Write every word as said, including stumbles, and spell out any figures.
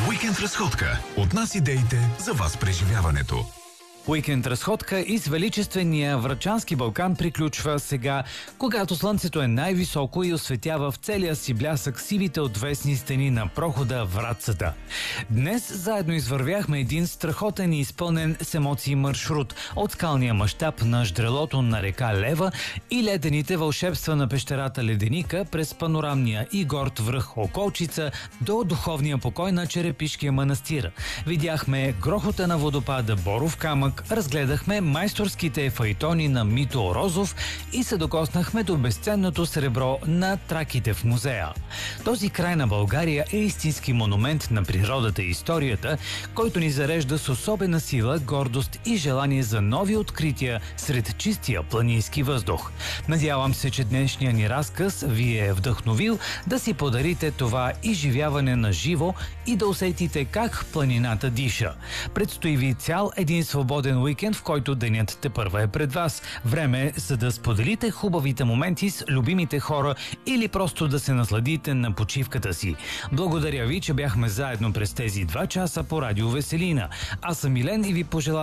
Уикенд разходка. От нас идеите, за вас преживяването. Уикенд разходка из величествения Врачански Балкан приключва сега, когато слънцето е най-високо и осветява в целия си блясък сивите отвесни стени на прохода Врацата. Днес заедно извървяхме един страхотен и изпълнен с емоции маршрут от скалния мащаб на ждрелото на река Лева и ледените вълшебства на пещерата Леденика през панорамния и горд връх Околчица до духовния покой на Черепишкия манастир. Видяхме грохота на водопада Боров камък, разгледахме майсторските файтони на Мито Розов и се докоснахме до безценното сребро на траките в музея. Този край на България е истински монумент на природата и историята, който ни зарежда с особена сила, гордост и желание за нови открития сред чистия планински въздух. Надявам се, че днешния ни разказ ви е вдъхновил да си подарите това изживяване на живо и да усетите как планината диша. Предстои ви цял един свободен уикенд, в който денят тепърва е пред вас. Време за да споделите хубавите моменти с любимите хора или просто да се насладите на почивката си. Благодаря ви, че бяхме заедно през тези два часа по Радио Веселина. Аз съм Милен и ви пожелавам